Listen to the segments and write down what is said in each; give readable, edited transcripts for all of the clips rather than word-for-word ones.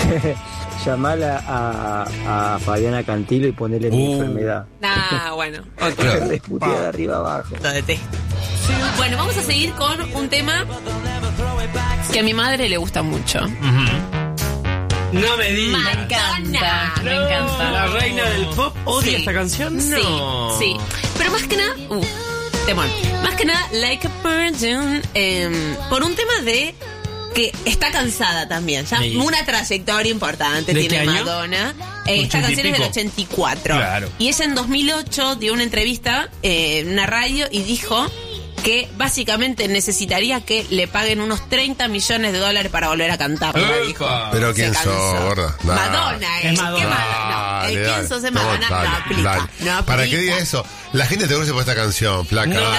Llamala a Fabiana Cantilo y ponele mi enfermedad. Bueno. Desputeada de arriba abajo. Lo detesto. Bueno, vamos a seguir con un tema que a mi madre le gusta mucho. No me digas. Me encanta. ¿La reina del pop odia esta canción? No. Sí. Pero más que nada... temón. Más que nada, Like a Virgin, por un tema de... que está cansada también, ya una trayectoria importante tiene Madonna. Esta canción es del 84. Claro. Y ella en 2008 dio una entrevista en una radio y dijo que básicamente necesitaría que le paguen unos $30 millones para volver a cantar. Dijo. Pero ¿quién sos, gorda? Madonna es. Madonna. ¿Qué Madonna? ¿Quién sos de Madonna? No aplica. ¿Para qué diga eso? La gente te conoce por esta canción, flaca. No.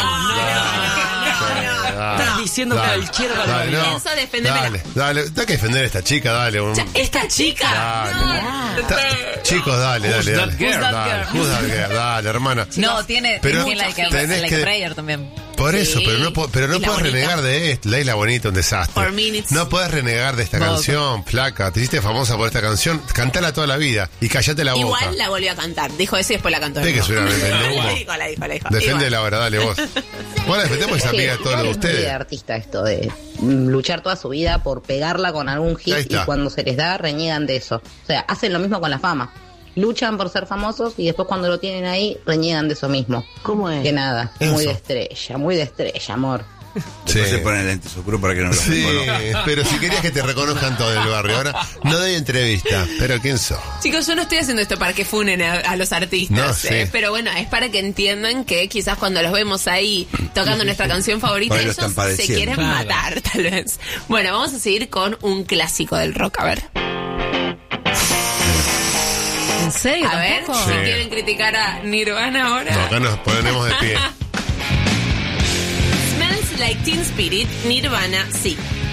Estás diciendo que al izquierda Pienso defenderme. Dale, hay que defender a esta chica, dale. ¿Esta chica? Chicos, dale. Who's that girl? Dale, hermana. No, tiene like a prayer también. Por eso, pero no puedes renegar de esto. La Isla Bonita, un desastre. No puedes renegar de esta canción, flaca. Te hiciste famosa por esta canción. Cantala toda la vida y callate la boca. Igual la volvió a cantar. Dijo eso y después la cantó. Tiene que subir a la dijo. Defende la hora, dale vos. Bueno, defendemos esa amiga de todos los de ustedes. Es de artista esto de luchar toda su vida por pegarla con algún hit y cuando se les da reniegan de eso. O sea, hacen lo mismo con la fama. Luchan por ser famosos y después cuando lo tienen ahí reniegan de eso mismo. ¿Cómo es? Que nada, muy de estrella, amor. Después se ponen lentes oscuros para que no lo reconozcan. Pero si querías que te reconozcan todo el barrio. Ahora no doy entrevista, pero ¿quién sos? Chicos, yo no estoy haciendo esto para que funen a los artistas, pero bueno, es para que entiendan que quizás cuando los vemos ahí tocando nuestra canción favorita, ellos se quieren matar, tal vez. Bueno, vamos a seguir con un clásico del rock, a ver. ¿En serio? A ver, si quieren criticar a Nirvana ahora. No, acá nos ponemos de pie. Smells Like Teen Spirit, Nirvana, sí.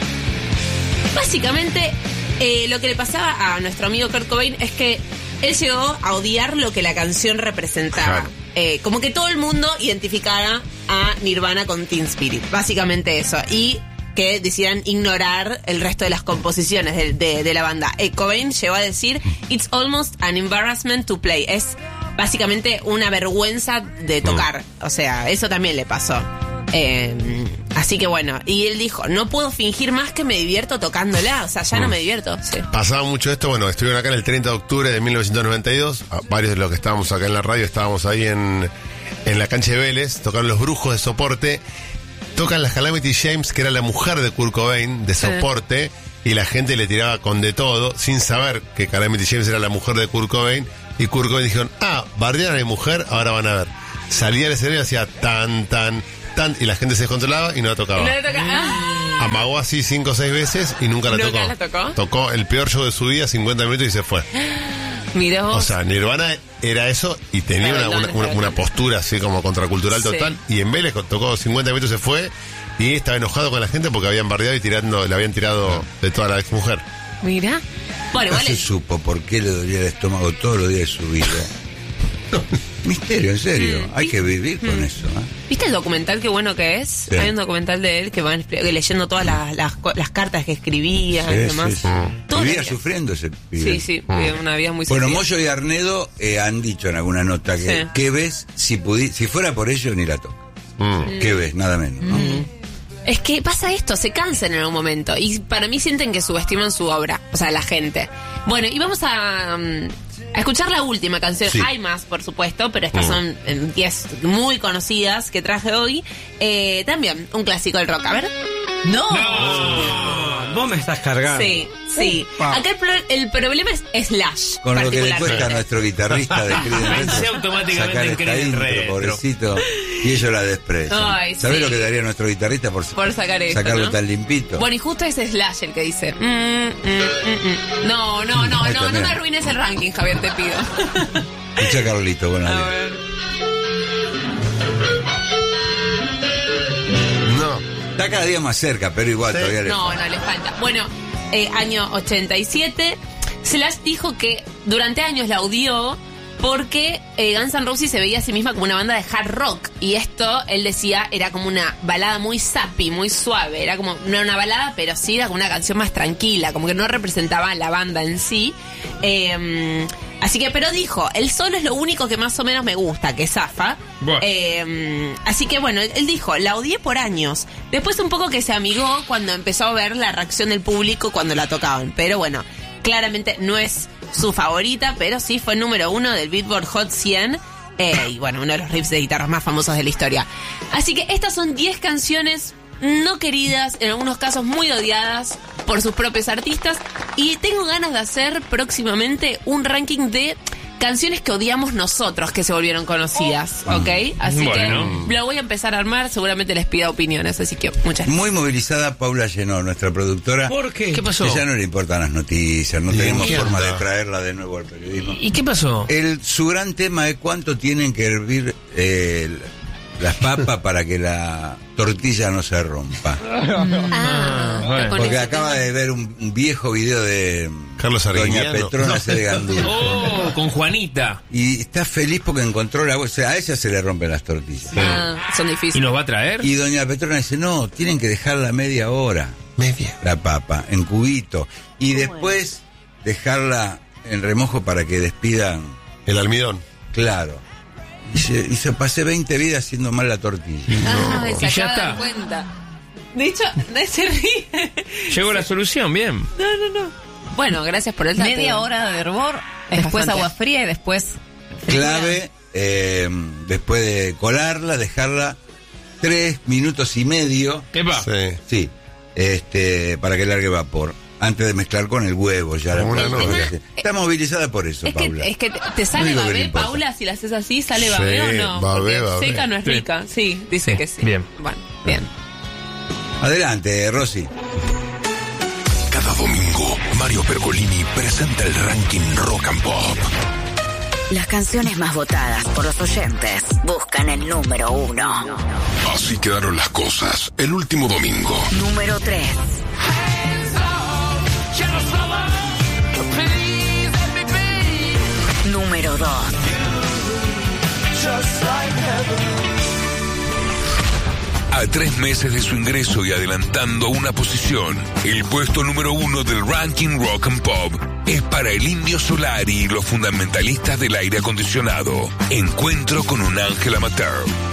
Básicamente, lo que le pasaba a nuestro amigo Kurt Cobain es que él llegó a odiar lo que la canción representaba. Como que todo el mundo identificara a Nirvana con Teen Spirit. Básicamente eso. Y que decidieran ignorar el resto de las composiciones de la banda. Cobain llegó a decir, "It's almost an embarrassment to play". Es básicamente una vergüenza de tocar. O sea, eso también le pasó. Así que bueno, y él dijo, no puedo fingir más que me divierto tocándola. O sea, ya no me divierto. Sí. Pasaba mucho esto, bueno, estuvieron acá en el 30 de octubre de 1992. Varios de los que estábamos acá en la radio estábamos ahí en la cancha de Vélez. Tocaron Los Brujos de soporte. Tocan las Calamity James, que era la mujer de Kurt Cobain, de soporte, y la gente le tiraba con de todo, sin saber que Calamity James era la mujer de Kurt Cobain, y Kurt Cobain dijeron, bardearon a mi mujer, ahora van a ver. Salía al escenario y hacía tan, y la gente se descontrolaba y no la tocaba. Amagó así 5 o 6 veces y nunca la tocó. ¿La tocó? Tocó el peor show de su vida, 50 minutos y se fue. Mirá vos. O sea, Nirvana era eso y tenía una postura así como contracultural total. Y en Vélez tocó 50 minutos, se fue y estaba enojado con la gente porque habían bardeado y le habían tirado de toda la ex mujer. Mirá. Bueno, no se supo por qué le dolía el estómago todos los días de su vida. Misterio, en serio. Hay que vivir con eso. ¿Viste el documental qué bueno que es? Sí. Hay un documental de él que van leyendo todas las cartas que escribía y demás. Vivía sufriendo ese pibe. Sí, una vida muy Bueno, Moyo y Arnedo han dicho en alguna nota que ¿qué ves? Si fuera por ello ni la toco. ¿Qué ves? Nada menos, ¿no? Es que pasa esto, se cansan en algún momento y para mí sienten que subestiman su obra, o sea, la gente. Bueno, y vamos a escuchar la última canción. Hay más, por supuesto, pero estas son 10 muy conocidas que traje hoy. También un clásico del rock. A ver. ¡No! Vos me estás cargando. Sí. Acá el problema es Slash. Con lo que le cuesta a nuestro guitarrista de Pensé automáticamente en Creed Retro. Pobrecito. Y ellos la desprecian. ¿Sabés lo que daría nuestro guitarrista por sacarlo tan limpito? Bueno, y justo es Slash el que dice No me arruines el ranking, Javier, te pido. Escucha Carlito, bueno. A ver. Está cada día más cerca, pero igual todavía le falta. No, le falta. Bueno, año 87, Slash dijo que durante años la odió porque Guns N' Roses se veía a sí misma como una banda de hard rock, y esto, él decía, era como una balada muy sappy, muy suave, era como, no era una balada, pero sí era como una canción más tranquila, como que no representaba a la banda en sí. Así que, pero dijo, el solo es lo único que más o menos me gusta, que zafa. Así que bueno, él dijo, la odié por años. Después un poco que se amigó cuando empezó a ver la reacción del público cuando la tocaban. Pero bueno, claramente no es su favorita, pero sí fue número 1 del Billboard Hot 100. Y bueno, uno de los riffs de guitarras más famosos de la historia. Así que estas son 10 canciones no queridas, en algunos casos muy odiadas por sus propios artistas, y tengo ganas de hacer próximamente un ranking de canciones que odiamos nosotros que se volvieron conocidas, ¿ok? Así que lo voy a empezar a armar, seguramente les pida opiniones, así que muchas gracias. Muy movilizada Paula Llenó, nuestra productora. ¿Por qué? ¿Qué pasó? Que ya no le importan las noticias, no tenemos forma de traerla de nuevo al periodismo. ¿Y qué pasó? Su gran tema es cuánto tienen que hervir las papas para que la tortilla no se rompa. Bueno. Porque acaba de ver un viejo video de Carlos Doña Petrona de Gandul. Con Juanita. Y está feliz porque encontró la bolsa. A ella se le rompen las tortillas. Son difíciles. ¿Y nos va a traer? Y Doña Petrona dice, no, tienen que dejarla media hora. La papa, en cubito. Y después dejarla en remojo para que despidan el almidón. Claro. Y se pasé 20 vidas haciendo mal la tortilla. Se y ya acaba de dar cuenta. De hecho, se ríe. Llegó la solución, bien. No. Bueno, gracias por el dato. Media hora de hervor, después agua fría y después... Clave, después de colarla, dejarla 3 minutos y medio. ¿Qué va? Sí. Para que largue vapor. Antes de mezclar con el huevo, ya está movilizada por eso, Paula. Es que te sale babé, Paula, si la haces así, ¿sale babé o no? Babé. Seca no es rica. Sí, dice que sí. Bien. Bueno, bien. Adelante, Rosy. Cada domingo, Mario Pergolini presenta el ranking Rock and Pop. Las canciones más votadas por los oyentes buscan el número 1. Así quedaron las cosas el último domingo. Número 3. Número 2. A 3 meses de su ingreso y adelantando una posición, el puesto número 1 del ranking Rock and Pop es para el Indio Solari y los fundamentalistas del aire acondicionado. Encuentro con un ángel amateur.